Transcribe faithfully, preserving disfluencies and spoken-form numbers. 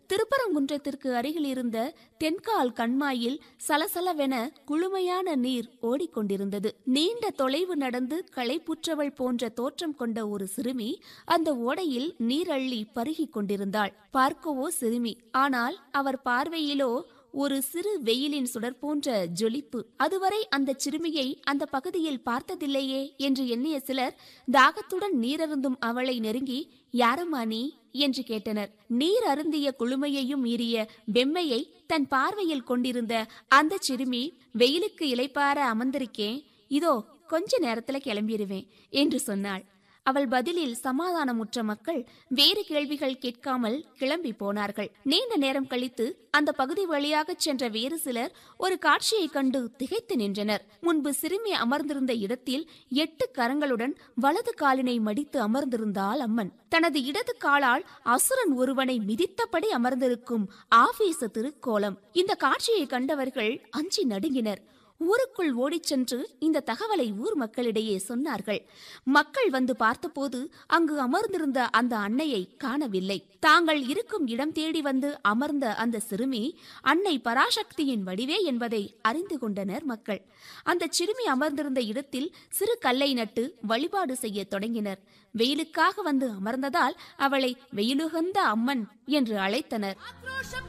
திருப்பரங்குன்றத்திற்கு அருகில் இருந்த தென்கால் கண்மாயில் சலசலவென குளுமையான நீர் ஓடிக்கொண்டிருந்தது. நீண்ட தொலைவு நடந்து களைப்புற்றவள் போன்ற தோற்றம் கொண்ட ஒரு சிறுமி அந்த ஓடையில் நீர் அள்ளி பருகிக் கொண்டிருந்தாள். பார்க்கவோ சிறுமி, ஆனால் அவர் பார்வையிலோ ஒரு சிறு வெயிலின் சுடர் போன்ற ஜொலிப்பு. அதுவரை அந்த சிறுமியை அந்த பகுதியில் பார்த்ததில்லையே என்று எண்ணிய சிலர் தாகத்துடன் நீரருந்தும் அவளை நெருங்கி, யாரம்மா நீ என்று கேட்டனர். நீர் அருந்திய குளுமையையும் மீறிய வெம்மையை தன் பார்வையில் கொண்டிருந்த அந்த சிறுமி, வெயிலுக்கு இளைப்பார அமர்ந்திருக்கேன், இதோ கொஞ்ச நேரத்துல கிளம்பிடுவேன் என்று சொன்னாள். அவள் பதிலில் சமாதானமுற்ற மக்கள் வேறு கேள்விகள் கேட்காமல் கிளம்பி போனார்கள். நீண்ட நேரம் கழித்து அந்த பகுதி வழியாக சென்ற வேறு சிலர் ஒரு காட்சியை கண்டு திகைத்து நின்றனர். முன்பு சிறுமி அமர்ந்திருந்த இடத்தில் எட்டு கரங்களுடன் வலது காலினை மடித்து அமர்ந்திருந்தாள் அம்மன். தனது இடது காலால் அசுரன் ஒருவனை மிதித்தபடி அமர்ந்திருக்கும் ஆபீச திருக்கோலம். இந்த காட்சியை கண்டவர்கள் அஞ்சி நடுங்கினர். ஊருக்குள் ஓடிச் சென்று இந்த தகவலை ஊர் மக்களிடையே சொன்னார்கள். மக்கள் வந்து பார்த்தபோது அங்கு அமர்ந்திருந்த அந்த அன்னையை காணவில்லை. தாங்கள் இருக்கும் இடம் தேடி வந்து அமர்ந்த அந்த சிறுமி அன்னை பராசக்தியின் வடிவே என்பதை அறிந்து கொண்டனர் மக்கள். அந்த சிறுமி அமர்ந்திருந்த இடத்தில் சிறு கல்லை நட்டு வழிபாடு செய்ய தொடங்கினர். வெயிலுக்காக வந்து அமர்ந்ததால் அவளை வெயிலுகந்த அம்மன் என்று அழைத்தனர்.